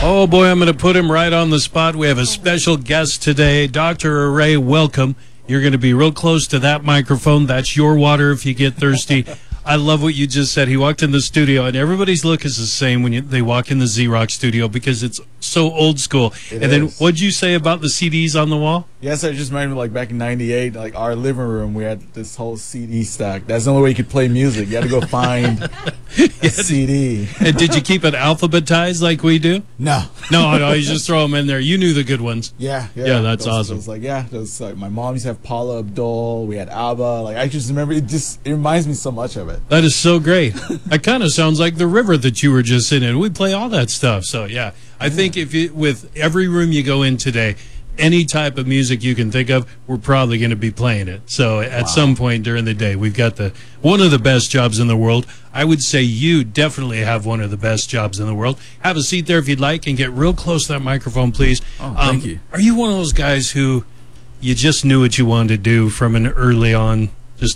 Oh boy, I'm going to put him right on the spot. We have a special guest today. Dr. Array, welcome. You're going to be real close to that microphone. That's your water if you get thirsty. I love what you just said. He walked in the studio, and everybody's look is the same when they walk in the Z-Rock studio because it's so old school. Then what'd you say about the CDs on the wall? Yes, I just remember like back in '98, like our living room, we had this whole CD stack. That's the only way you could play music. You had to go find a CD. And did you keep it alphabetized like we do? No. No, you just throw them in there. You knew the good ones. Yeah, that's awesome. It was like my mom used to have Paula Abdul. We had ABBA. Like I just remember it reminds me so much of it. That is so great. That kind of sounds like the river that you were just in. We play all that stuff. So yeah, I think with every room you go in today, any type of music you can think of, we're probably going to be playing it. So at some point during the day, we've got one of the best jobs in the world. I would say you definitely have one of the best jobs in the world. Have a seat there if you'd like and get real close to that microphone, please. Oh, thank you. Are you one of those guys who you just knew what you wanted to do from early on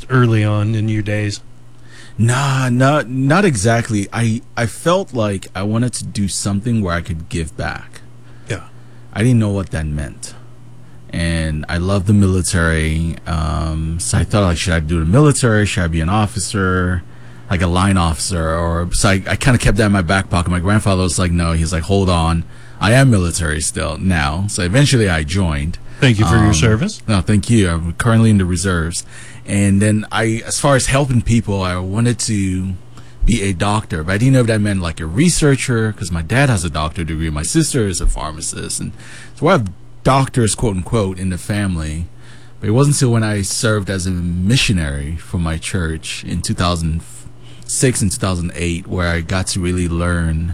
in your days? Nah, not exactly. I felt like I wanted to do something where I could give back. Yeah. I didn't know what that meant. And I love the military. So I thought, like, should I do the military? Should I be an officer? Like a line officer? So I kind of kept that in my back pocket. My grandfather was like, no. He's like, hold on. I am military still now. So eventually I joined. Thank you for your service. No, thank you. I'm currently in the reserves. And then as far as helping people, I wanted to be a doctor, but I didn't know if that meant like a researcher, because my dad has a doctorate degree, my sister is a pharmacist, and so we have doctors, quote unquote, in the family. But it wasn't until when I served as a missionary for my church in 2006 and 2008 where I got to really learn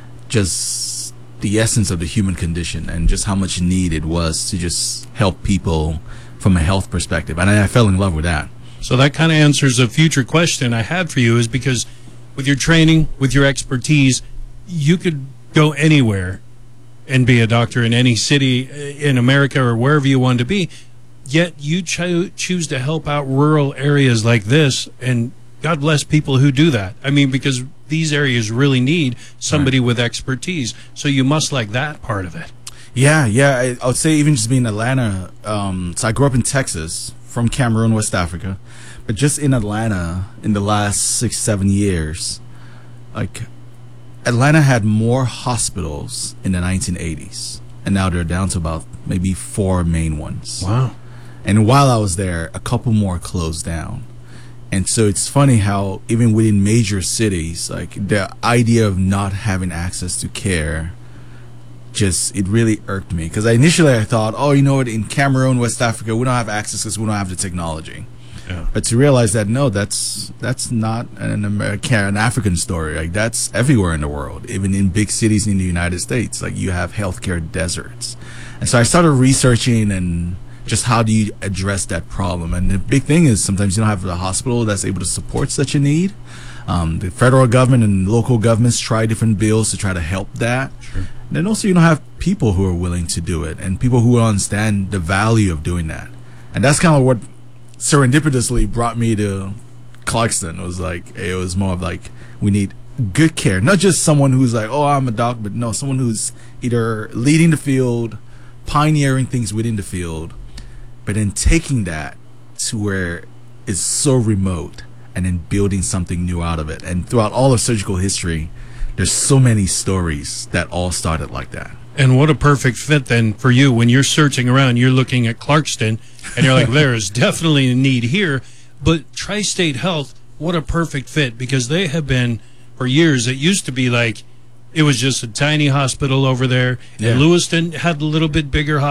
just the essence of the human condition and just how much need it was to just help people from a health perspective, and I fell in love with that. So that kind of answers a future question I had for you, is because with your training, with your expertise, you could go anywhere and be a doctor in any city in America or wherever you want to be, yet you choose to help out rural areas like this, and God bless people who do that. I mean, because these areas really need somebody with expertise, so you must like that part of it. Yeah, I would say even just being in Atlanta, so I grew up in Texas, from Cameroon, West Africa, but just in Atlanta in the last 6-7 years, like Atlanta had more hospitals in the 1980s, and now they're down to about maybe 4 main ones. Wow. And while I was there, a couple more closed down. And so it's funny how even within major cities, like the idea of not having access to care, it really irked me, because initially I thought, oh, you know what, in Cameroon, West Africa, we don't have access because we don't have the technology. Yeah. But to realize that no, that's not an African story. Like that's everywhere in the world, even in big cities in the United States. Like you have healthcare deserts, and so I started researching and just how do you address that problem. And the big thing is sometimes you don't have a hospital that's able to support such a need. The federal government and local governments try different bills to try to help that. Sure. And then also you don't have people who are willing to do it and people who understand the value of doing that. And that's kind of what serendipitously brought me to Clarkston. It was more of like, we need good care, not just someone who's like, oh, I'm a doc, but no, someone who's either leading the field, pioneering things within the field, but then taking that to where it's so remote and then building something new out of it. And throughout all of surgical history, there's so many stories that all started like that. And what a perfect fit then for you. When you're searching around, you're looking at Clarkston, and you're like, there is definitely a need here. But Tri-State Health, what a perfect fit, because they have been, for years, it used to be like, it was just a tiny hospital over there. Yeah. And Lewiston had a little bit bigger hospital.